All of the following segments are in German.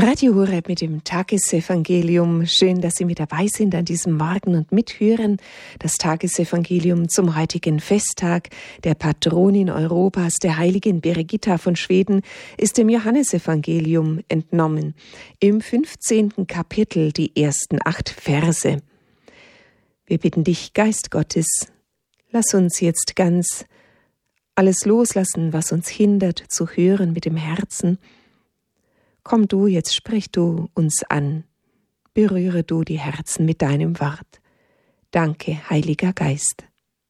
Radio Horeb mit dem Tagesevangelium. Schön, dass Sie mit dabei sind an diesem Morgen und mithören. Das Tagesevangelium zum heutigen Festtag der Patronin Europas, der heiligen Birgitta von Schweden, ist dem Johannesevangelium entnommen. Im 15. Kapitel die ersten 8 Verse. Wir bitten dich, Geist Gottes, lass uns jetzt ganz alles loslassen, was uns hindert, zu hören mit dem Herzen. Komm du, jetzt sprich du uns an, berühre du die Herzen mit deinem Wort. Danke, Heiliger Geist.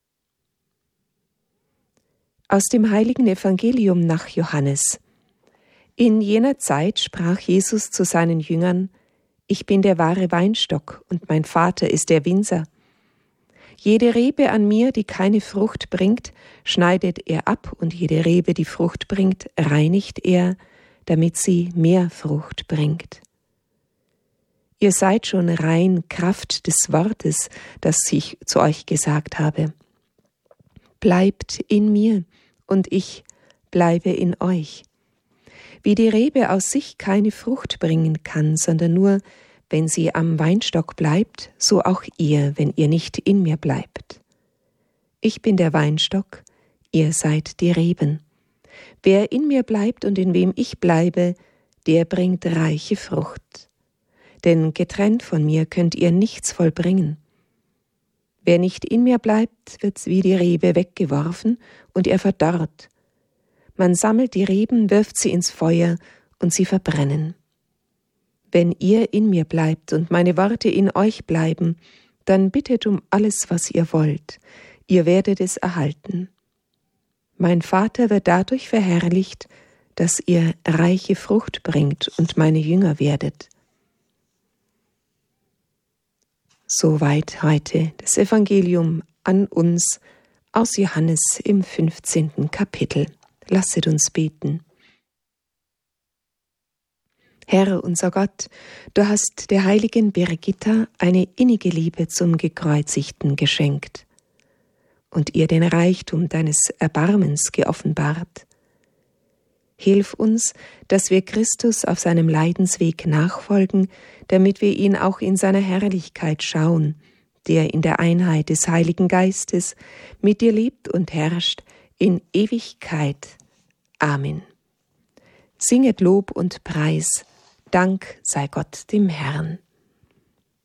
Aus dem heiligen Evangelium nach Johannes. In jener Zeit sprach Jesus zu seinen Jüngern: Ich bin der wahre Weinstock und mein Vater ist der Winzer. Jede Rebe an mir, die keine Frucht bringt, schneidet er ab, und jede Rebe, die Frucht bringt, reinigt er, damit sie mehr Frucht bringt. Ihr seid schon rein Kraft des Wortes, das ich zu euch gesagt habe. Bleibt in mir, und ich bleibe in euch. Wie die Rebe aus sich keine Frucht bringen kann, sondern nur, wenn sie am Weinstock bleibt, so auch ihr, wenn ihr nicht in mir bleibt. Ich bin der Weinstock, ihr seid die Reben. Wer in mir bleibt und in wem ich bleibe, der bringt reiche Frucht. Denn getrennt von mir könnt ihr nichts vollbringen. Wer nicht in mir bleibt, wird wie die Rebe weggeworfen und er verdorrt. Man sammelt die Reben, wirft sie ins Feuer und sie verbrennen. Wenn ihr in mir bleibt und meine Worte in euch bleiben, dann bittet um alles, was ihr wollt. Ihr werdet es erhalten. Mein Vater wird dadurch verherrlicht, dass ihr reiche Frucht bringt und meine Jünger werdet. Soweit heute das Evangelium an uns aus Johannes im 15. Kapitel. Lasset uns beten. Herr, unser Gott, du hast der heiligen Birgitta eine innige Liebe zum Gekreuzigten geschenkt und ihr den Reichtum deines Erbarmens geoffenbart. Hilf uns, dass wir Christus auf seinem Leidensweg nachfolgen, damit wir ihn auch in seiner Herrlichkeit schauen, der in der Einheit des Heiligen Geistes mit dir lebt und herrscht in Ewigkeit. Amen. Singet Lob und Preis, Dank sei Gott dem Herrn.